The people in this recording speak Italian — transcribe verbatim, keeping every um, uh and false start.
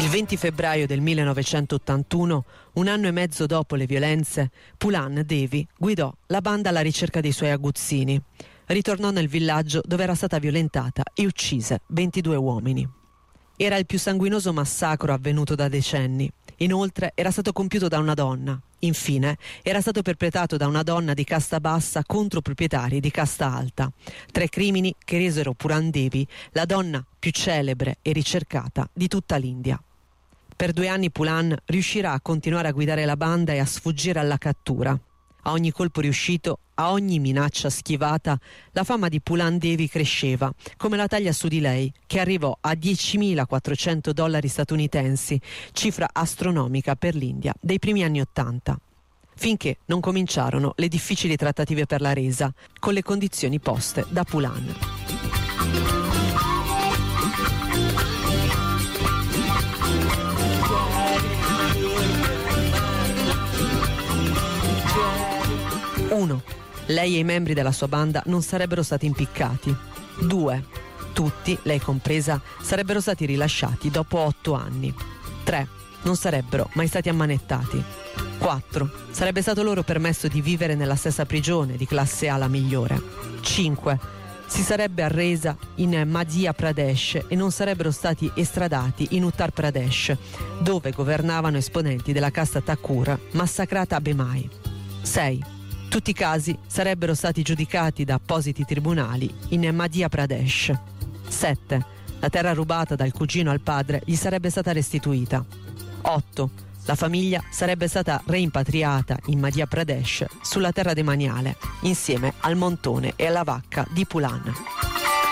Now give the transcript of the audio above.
venti febbraio del millenovecentottantuno, un anno e mezzo dopo le violenze, Phoolan Devi guidò la banda alla ricerca dei suoi aguzzini. Ritornò nel villaggio dove era stata violentata e uccise ventidue uomini. Era il più sanguinoso massacro avvenuto da decenni. Inoltre era stato compiuto da una donna. Infine era stato perpetrato da una donna di casta bassa contro proprietari di casta alta. Tre crimini che resero Phoolan Devi la donna più celebre e ricercata di tutta l'India. Per due anni Phoolan riuscirà a continuare a guidare la banda e a sfuggire alla cattura. A ogni colpo riuscito, a ogni minaccia schivata, la fama di Phoolan Devi cresceva, come la taglia su di lei, che arrivò a diecimilaquattrocento dollari statunitensi, cifra astronomica per l'India dei primi anni Ottanta, finché non cominciarono le difficili trattative per la resa, con le condizioni poste da Phoolan. uno. Lei e i membri della sua banda non sarebbero stati impiccati. due. Tutti, lei compresa, sarebbero stati rilasciati dopo otto anni. tre. Non sarebbero mai stati ammanettati. quattro. Sarebbe stato loro permesso di vivere nella stessa prigione di classe A, la migliore. cinque. Si sarebbe arresa in Madhya Pradesh e non sarebbero stati estradati in Uttar Pradesh, dove governavano esponenti della casta Thakur, massacrata a Bemai. sei. Tutti i casi sarebbero stati giudicati da appositi tribunali in Madhya Pradesh. sette. La terra rubata dal cugino al padre gli sarebbe stata restituita. otto. La famiglia sarebbe stata reimpatriata in Madhya Pradesh sulla terra demaniale, insieme al montone e alla vacca di Phoolan.